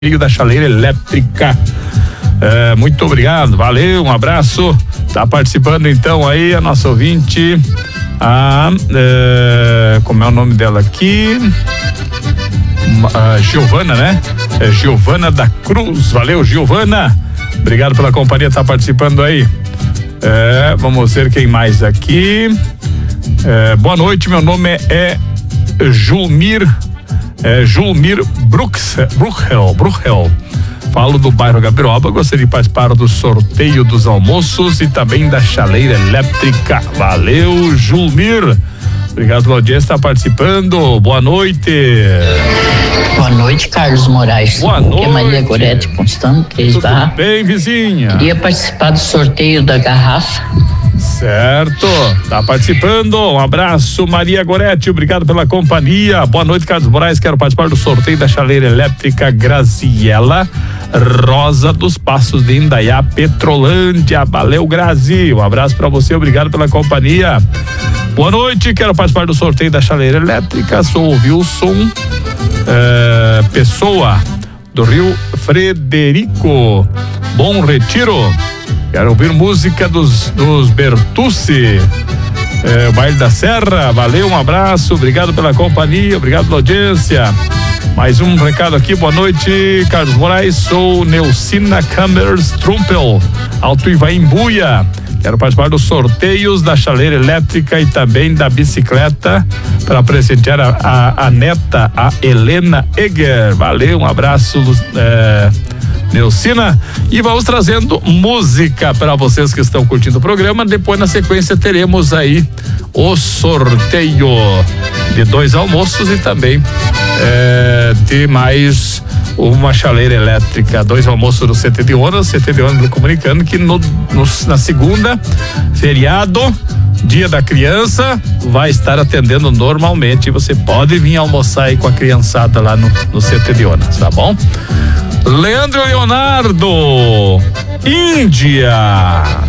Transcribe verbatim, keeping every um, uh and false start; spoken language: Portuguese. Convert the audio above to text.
da chaleira elétrica. É, muito obrigado, valeu, um abraço. Tá participando então aí a nossa ouvinte, a é, como é o nome dela aqui? A Giovana, né? É Giovana da Cruz. Valeu, Giovana. Obrigado pela companhia, tá participando aí. É, vamos ver quem mais aqui. É, boa noite, meu nome é, é Julmir. É Julmir Brux, Bruchel, Bruchel. Falo do bairro Gabiroba, gostaria de participar do sorteio dos almoços e também da chaleira elétrica. Valeu, Julmir. Obrigado pela audiência, está participando. Boa noite. Boa noite, Carlos Moraes. Boa Aqui noite. é Maria Gorete Constando, três barra. Tudo bem, vizinha? Queria participar do sorteio da garrafa. Certo, tá participando. Um abraço, Maria Gorete, obrigado pela companhia. Boa noite, Carlos Moraes. Quero participar do sorteio da chaleira elétrica Graziela Rosa dos Passos de Indaiá, Petrolândia. Valeu, Grazi. Um abraço pra você, obrigado pela companhia. Boa noite, quero participar do sorteio da chaleira elétrica. Sou o Wilson é, Pessoa, do Rio Frederico. Bom Retiro. Quero ouvir música dos, dos Bertucci, é, o Baile da Serra. Valeu, um abraço, obrigado pela companhia, obrigado pela audiência. Mais um recado aqui, boa noite, Carlos Moraes, sou Neucina Campers Trumpel, Alto Ivaimbuia. Quero participar dos sorteios da chaleira elétrica e também da bicicleta para presentear a, a, a neta, a Helena Eger. Valeu, um abraço, é, Neucina, e vamos trazendo música para vocês que estão curtindo o programa. Depois, na sequência, teremos aí o sorteio de dois almoços e também é, de mais uma chaleira elétrica, dois almoços no C T de Onas, C T de Onas comunicando que no, no, na segunda, feriado, Dia da Criança, vai estar atendendo normalmente. Você pode vir almoçar aí com a criançada lá no, no C T de Onas, tá bom? Leandro Leonardo, Índia.